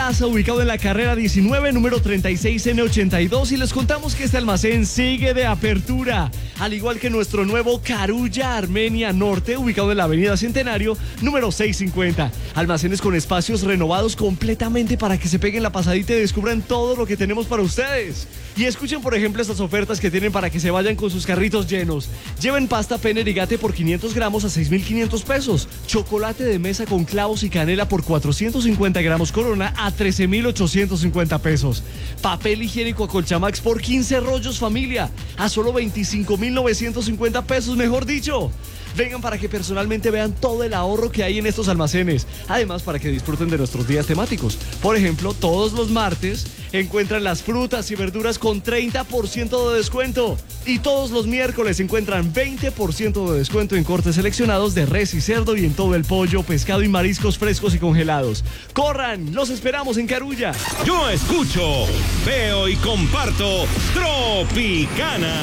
Plaza, ubicado en la carrera 19, número 36N82, y les contamos que este almacén sigue de apertura, al igual que nuestro nuevo Carulla Armenia Norte, ubicado en la avenida Centenario, número 650. Almacenes con espacios renovados completamente para que se peguen la pasadita y descubran todo lo que tenemos para ustedes. Y escuchen, por ejemplo, estas ofertas que tienen para que se vayan con sus carritos llenos. Lleven pasta Penerigate por 500 gramos a 6.500 pesos. Chocolate de mesa con clavos y canela por 450 gramos Corona a 13.850 pesos. Papel higiénico Acolchamax por 15 rollos familia a solo 25.950 pesos, mejor dicho. Vengan para que personalmente vean todo el ahorro que hay en estos almacenes. Además, para que disfruten de nuestros días temáticos. Por ejemplo, todos los martes encuentran las frutas y verduras con 30% de descuento. Y todos los miércoles encuentran 20% de descuento en cortes seleccionados de res y cerdo y en todo el pollo, pescado y mariscos frescos y congelados. ¡Corran! ¡Los esperamos en Carulla! Yo escucho, veo y comparto Tropicana.